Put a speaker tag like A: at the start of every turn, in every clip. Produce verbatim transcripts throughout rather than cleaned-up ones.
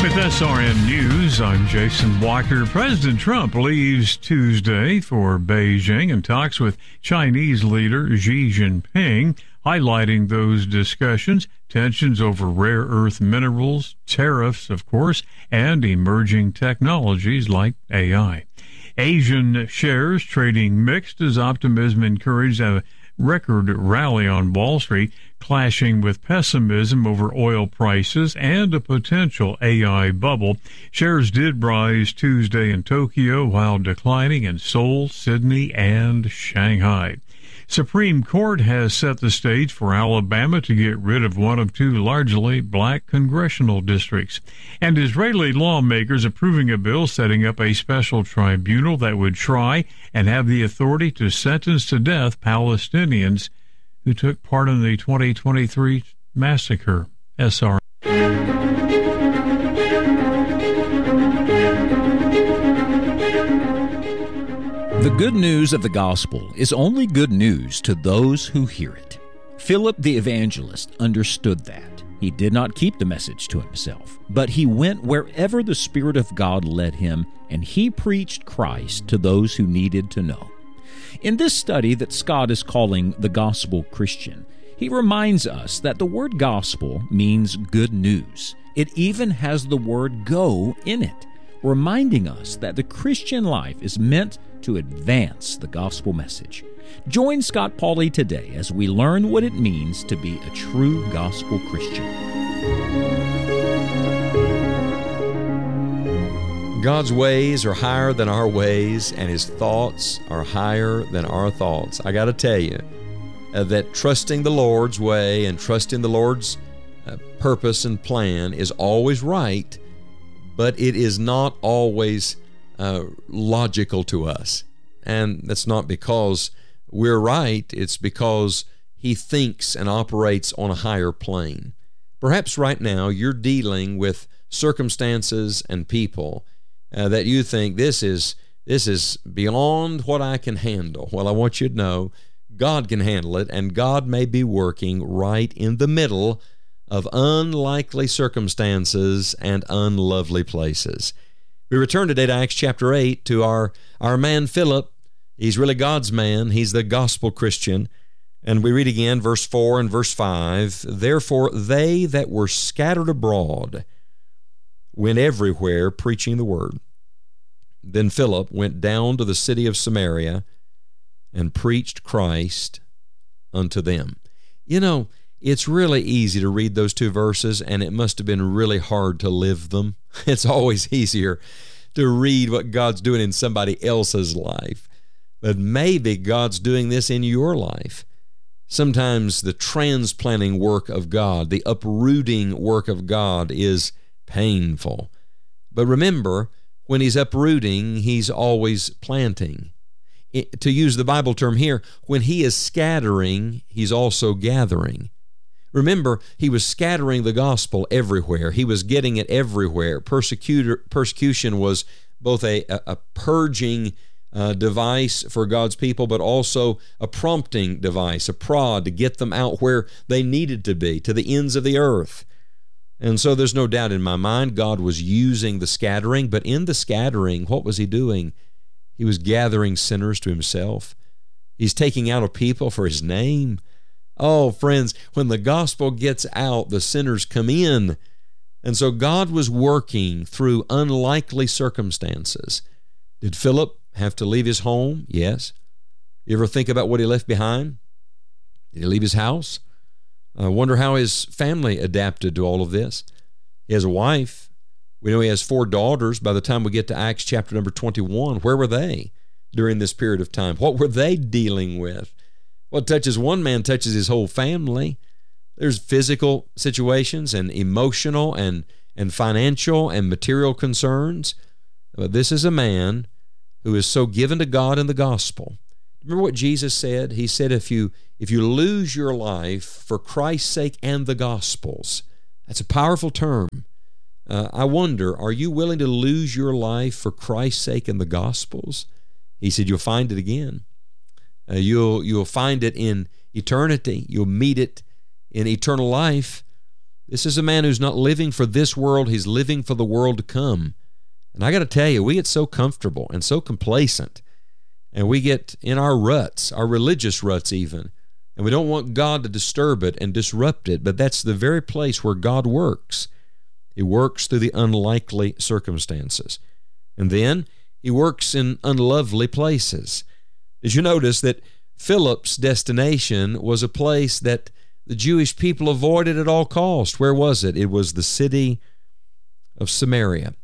A: With S R N News, I'm Jason Walker. President Trump leaves Tuesday for Beijing and talks with Chinese leader Xi Jinping, highlighting those discussions, tensions over rare earth minerals, tariffs, of course, and emerging technologies like A I. Asian shares trading mixed as optimism encouraged a record rally on Wall Street, clashing with pessimism over oil prices and a potential A I bubble. Shares did rise Tuesday in Tokyo while declining in Seoul, Sydney, and Shanghai. Supreme Court has set the stage for Alabama to get rid of one of two largely black congressional districts. And Israeli lawmakers approving a bill setting up a special tribunal that would try and have the authority to sentence to death Palestinians who took part in the twenty twenty-three massacre. S R
B: The good news of the gospel is only good news to those who hear it. Philip the evangelist understood that. He did not keep the message to himself, but he went wherever the Spirit of God led him, and he preached Christ to those who needed to know. In this study that Scott is calling The Gospel Christian, he reminds us that the word gospel means good news. It even has the word go in it, reminding us that the Christian life is meant to advance the gospel message. Join Scott Pauley today as we learn what it means to be a true gospel Christian.
C: God's ways are higher than our ways, and His thoughts are higher than our thoughts. I got to tell you uh, that trusting the Lord's way and trusting the Lord's uh, purpose and plan is always right, but it is not always uh, logical to us. And that's not because we're right, it's because He thinks and operates on a higher plane. Perhaps right now you're dealing with circumstances and people uh, that you think this is this is beyond what I can handle. Well, I want you to know God can handle it, and God may be working right in the middle of unlikely circumstances and unlovely places. We return today to Acts chapter eight to our, our man Philip. He's really God's man. He's the gospel Christian. And we read again verse four and verse five. Therefore they that were scattered abroad went everywhere preaching the word. Then Philip went down to the city of Samaria and preached Christ unto them. You know, it's really easy to read those two verses, and it must have been really hard to live them. It's always easier to read what God's doing in somebody else's life. But maybe God's doing this in your life. Sometimes the transplanting work of God, the uprooting work of God is painful. But remember, when He's uprooting, He's always planting. It, to use the Bible term here, when He is scattering, He's also gathering. Remember, He was scattering the gospel everywhere. He was getting it everywhere. Persecutor, persecution was both a, a, a purging uh, device for God's people, but also a prompting device, a prod to get them out where they needed to be, to the ends of the earth. And so there's no doubt in my mind God was using the scattering, but in the scattering, what was He doing? He was gathering sinners to Himself. He's taking out a people for His name. Oh, friends, when the gospel gets out, the sinners come in. And so God was working through unlikely circumstances. Did Philip have to leave his home? Yes. You ever think about what he left behind? Did he leave his house? I wonder how his family adapted to all of this. He has a wife. We know he has four daughters. By the time we get to Acts chapter number twenty-one, where were they during this period of time? What were they dealing with? What touches one man touches his whole family. There's physical situations and emotional and, and financial and material concerns. But this is a man who is so given to God and the gospel. Remember what Jesus said? He said, if you if you lose your life for Christ's sake and the gospel's, that's a powerful term. Uh, I wonder, are you willing to lose your life for Christ's sake and the gospel's? He said, you'll find it again. Uh, you'll you'll find it in eternity. You'll meet it in eternal life. This is a man who's not living for this world. He's living for the world to come. And I got to tell you, we get so comfortable and so complacent, and we get in our ruts, our religious ruts even, and we don't want God to disturb it and disrupt it, but that's the very place where God works. He works through the unlikely circumstances. And then he works in unlovely places. Did you notice that Philip's destination was a place that the Jewish people avoided at all costs? Where was it? It was the city of Samaria.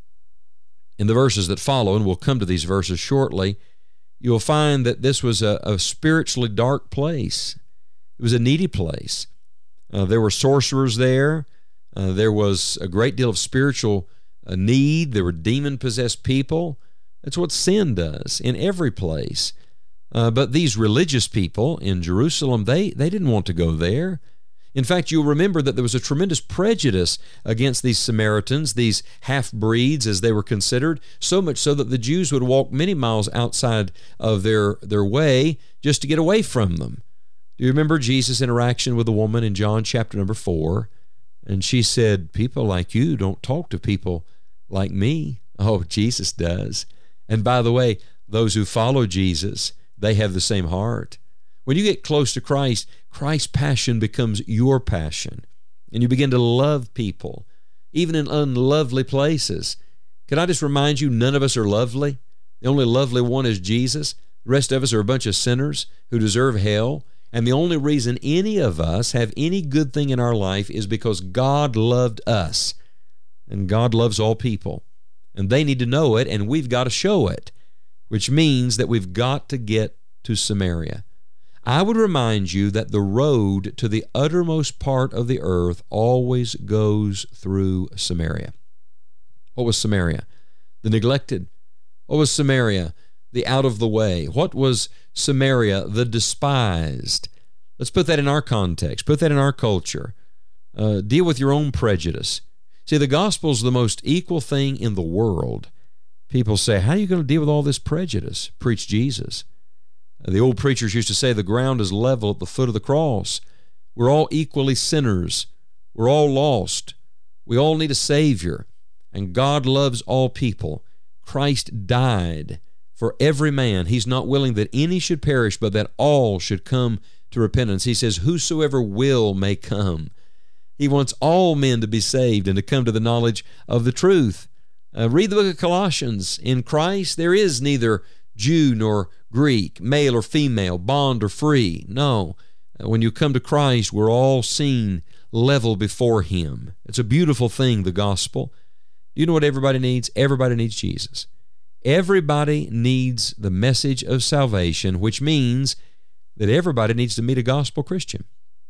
C: In the verses that follow, and we'll come to these verses shortly, you'll find that this was a, a spiritually dark place. It was a needy place. Uh, there were sorcerers there. Uh, there was a great deal of spiritual uh, need. There were demon-possessed people. That's what sin does in every place. Uh, but these religious people in Jerusalem, they, they didn't want to go there. In fact, you'll remember that there was a tremendous prejudice against these Samaritans, these half-breeds as they were considered, so much so that the Jews would walk many miles outside of their, their way just to get away from them. Do you remember Jesus' interaction with a woman in John chapter number four? And she said, people like you don't talk to people like me. Oh, Jesus does. And by the way, those who follow Jesus, they have the same heart. When you get close to Christ, Christ's passion becomes your passion. And you begin to love people, even in unlovely places. Can I just remind you, none of us are lovely. The only lovely one is Jesus. The rest of us are a bunch of sinners who deserve hell. And the only reason any of us have any good thing in our life is because God loved us. And God loves all people. And they need to know it, and we've got to show it, which means that we've got to get to Samaria. I would remind you that the road to the uttermost part of the earth always goes through Samaria. What was Samaria? The neglected. What was Samaria? The out of the way. What was Samaria? The despised. Let's put that in our context. Put that in our culture. Uh, deal with your own prejudice. See, the gospel is the most equal thing in the world. People say, how are you going to deal with all this prejudice? Preach Jesus. The old preachers used to say the ground is level at the foot of the cross. We're all equally sinners. We're all lost. We all need a Savior. And God loves all people. Christ died for every man. He's not willing that any should perish, but that all should come to repentance. He says, whosoever will may come. He wants all men to be saved and to come to the knowledge of the truth. Uh, read the book of Colossians. In Christ there is neither Jew nor Greek, male or female, bond or free. No. When you come to Christ, we're all seen level before Him. It's a beautiful thing, the gospel. You know what everybody needs? Everybody needs Jesus. Everybody needs the message of salvation, which means that everybody needs to meet a gospel Christian.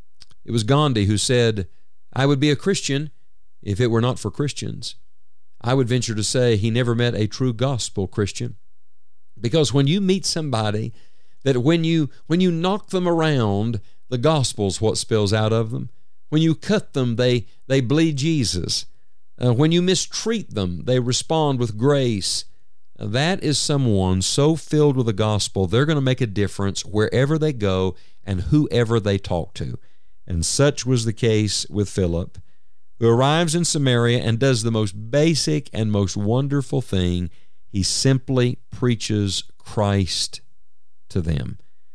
C: It was Gandhi who said, I would be a Christian if it were not for Christians. I would venture to say he never met a true gospel Christian. Because when you meet somebody that when you when you knock them around, the gospel's what spills out of them. When you cut them, they, they bleed Jesus. Uh, when you mistreat them, they respond with grace. Uh, that is someone so filled with the gospel, they're going to make a difference wherever they go and whoever they talk to. And such was the case with Philip, who arrives in Samaria and does the most basic and most wonderful thing. He simply preaches Christ to them.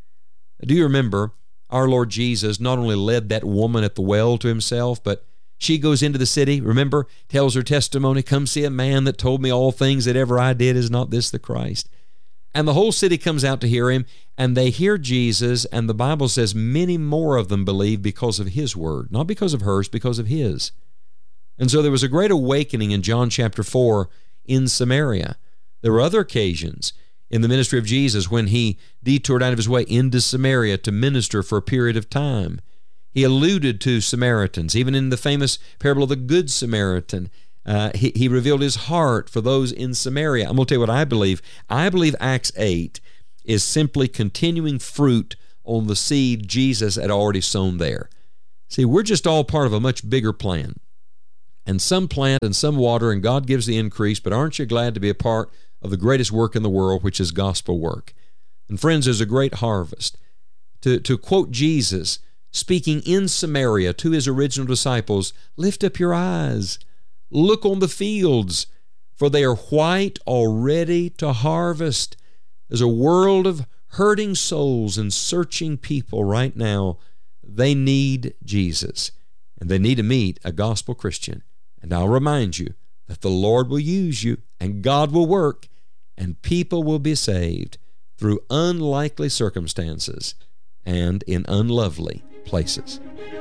C: Do you remember our Lord Jesus not only led that woman at the well to Himself, but she goes into the city, remember, tells her testimony, come see a man that told me all things that ever I did. Is not this the Christ? And the whole city comes out to hear Him, and they hear Jesus, and the Bible says many more of them believe because of His word, not because of hers, because of His. And so there was a great awakening in John chapter four in Samaria. There were other occasions in the ministry of Jesus when He detoured out of His way into Samaria to minister for a period of time. He alluded to Samaritans. Even in the famous parable of the Good Samaritan, uh, he, he revealed His heart for those in Samaria. I'm going to tell you what I believe. I believe Acts eight is simply continuing fruit on the seed Jesus had already sown there. See, we're just all part of a much bigger plan. And some plant and some water, and God gives the increase, but aren't you glad to be a part of the greatest work in the world, which is gospel work? And friends, there's a great harvest. To, to quote Jesus, speaking in Samaria to his original disciples, "Lift up your eyes, look on the fields, for they are white already to harvest." There's a world of hurting souls and searching people right now. They need Jesus, and they need to meet a gospel Christian. And I'll remind you that the Lord will use you, and God will work, and people will be saved through unlikely circumstances and in unlovely places.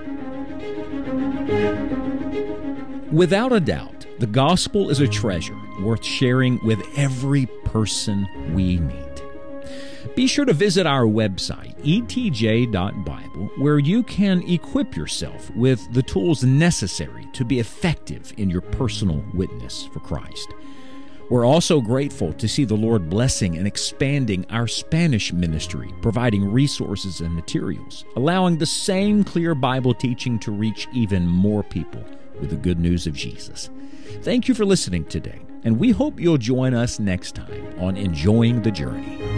B: Without a doubt, the gospel is a treasure worth sharing with every person we meet. Be sure to visit our website, e t j dot bible, where you can equip yourself with the tools necessary to be effective in your personal witness for Christ. We're also grateful to see the Lord blessing and expanding our Spanish ministry, providing resources and materials, allowing the same clear Bible teaching to reach even more people with the good news of Jesus. Thank you for listening today, and we hope you'll join us next time on Enjoying the Journey.